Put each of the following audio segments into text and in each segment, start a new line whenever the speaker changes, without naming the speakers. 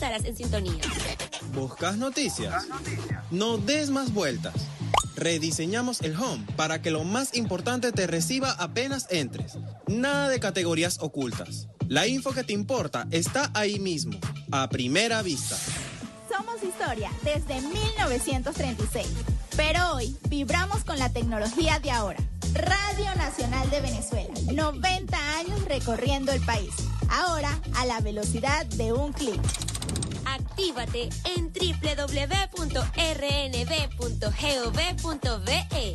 estarás en sintonía.
¿Buscas noticias? No des más vueltas. Rediseñamos el home para que lo más importante te reciba apenas entres. Nada de categorías ocultas. La info que te importa está ahí mismo, a primera vista.
Somos historia desde 1936, pero hoy vibramos con la tecnología de ahora. Radio Nacional de Venezuela, 90 años recorriendo el país, ahora a la velocidad de un clic.
Actívate en www.rnb.gov.be.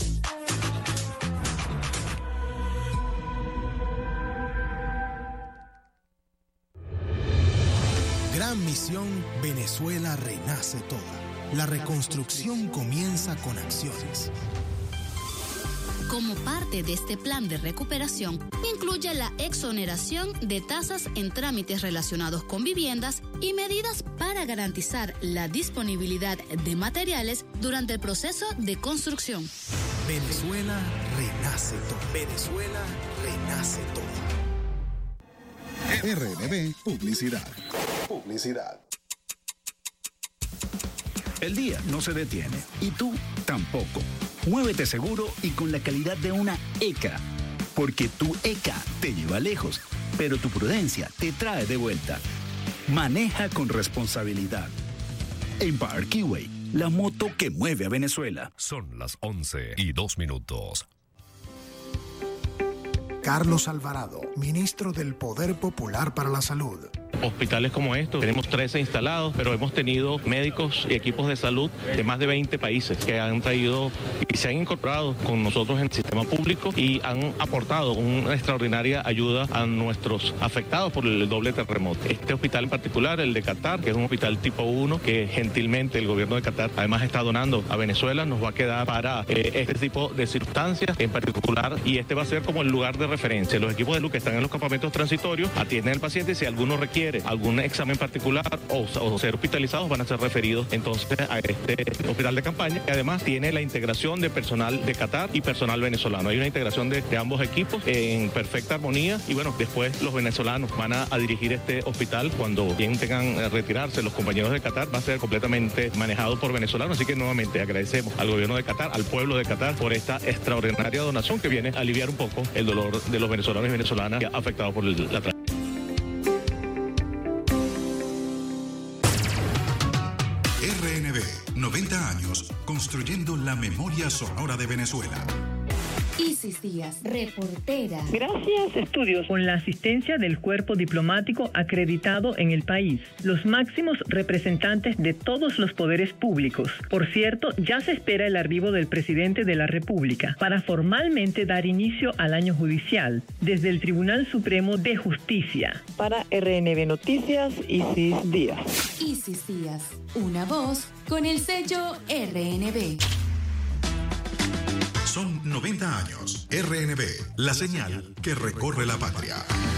Gran misión, Venezuela renace toda. La reconstrucción comienza con acciones.
Como parte de este plan de recuperación, incluye la exoneración de tasas en trámites relacionados con viviendas y medidas para garantizar la disponibilidad de materiales durante el proceso de construcción.
Venezuela renace todo. Venezuela renace todo.
RNB Publicidad. Publicidad.
El día no se detiene y tú tampoco. Muévete seguro y con la calidad de una ECA, porque tu ECA te lleva lejos, pero tu prudencia te trae de vuelta. Maneja con responsabilidad. Empire Keyway, la moto que mueve a Venezuela.
Son las 11:02.
Carlos Alvarado, ministro del Poder Popular para la Salud.
Hospitales como estos, tenemos 13 instalados, pero hemos tenido médicos y equipos de salud de más de 20 países que han traído y se han incorporado con nosotros en el sistema público y han aportado una extraordinaria ayuda a nuestros afectados por el doble terremoto. Este hospital en particular, el de Qatar, que es un hospital tipo 1, que gentilmente el gobierno de Qatar además está donando a Venezuela, nos va a quedar para este tipo de circunstancias en particular, y este va a ser como el lugar de referencia. Los equipos de salud que están en los campamentos transitorios atienden al paciente, si alguno requiere algún examen particular o ser hospitalizados, van a ser referidos entonces a este hospital de campaña, que además tiene la integración de personal de Qatar y personal venezolano. Hay una integración de ambos equipos en perfecta armonía, y bueno, después los venezolanos van a dirigir este hospital cuando bien tengan retirarse los compañeros de Qatar, va a ser completamente manejado por venezolanos, así que nuevamente agradecemos al gobierno de Qatar, al pueblo de Qatar, por esta extraordinaria donación que viene a aliviar un poco el dolor de los venezolanos y venezolanas afectados por la tragedia.
RNB, 90 años, construyendo la memoria sonora de Venezuela.
Isis Díaz, reportera.
Gracias, estudios con la asistencia del cuerpo diplomático acreditado en el país, los máximos representantes de todos los poderes públicos. Por cierto, ya se espera el arribo del presidente de la República para formalmente dar inicio al año judicial desde el Tribunal Supremo de Justicia. Para RNB Noticias, Isis Díaz.
Isis Díaz, una voz con el sello RNB.
Son 90 años. RNB, la señal que recorre la patria.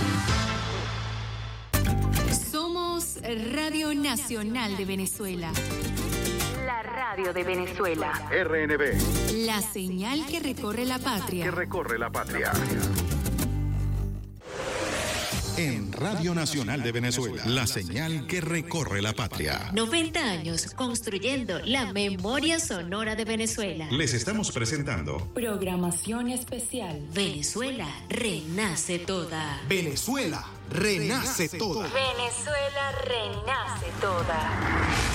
Somos Radio Nacional de Venezuela. La radio de Venezuela.
RNB.
La señal que recorre la patria.
Que recorre la patria. En Radio Nacional de Venezuela, la señal que recorre la patria.
90 años construyendo la memoria sonora de Venezuela.
Les estamos presentando
Programación especial. Venezuela renace toda.
Venezuela renace toda.
Venezuela renace toda.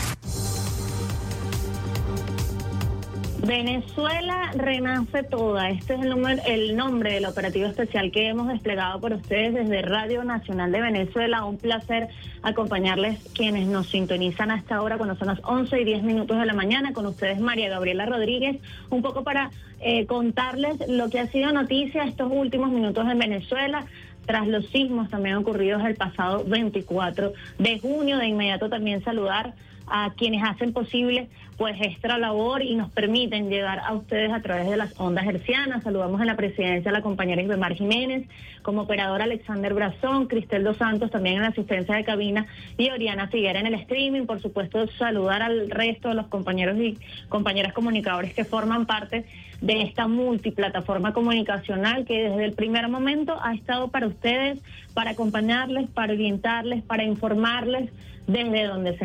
Venezuela renace toda. Este es el nombre del operativo especial que hemos desplegado por ustedes desde Radio Nacional de Venezuela. Un placer acompañarles quienes nos sintonizan hasta ahora cuando son las 11:10 de la mañana. Con ustedes María Gabriela Rodríguez, un poco para contarles lo que ha sido noticia estos últimos minutos en Venezuela tras los sismos también ocurridos el pasado 24 de junio. De inmediato también saludar a quienes hacen posible pues esta labor y nos permiten llegar a ustedes a través de las ondas hercianas. Saludamos en la presidencia a la compañera Isbemar Jiménez, como operador Alexander Brazón, Cristel Dos Santos también en la asistencia de cabina y Oriana Figuera en el streaming. Por supuesto, saludar al resto de los compañeros y compañeras comunicadores que forman parte de esta multiplataforma comunicacional que desde el primer momento ha estado para ustedes, para acompañarles, para orientarles, para informarles desde donde se